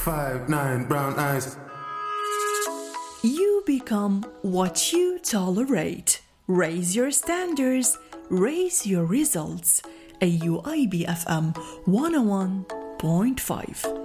5'9", brown eyes. You become what you tolerate. Raise your standards, raise your results. AUIB FM 101.5.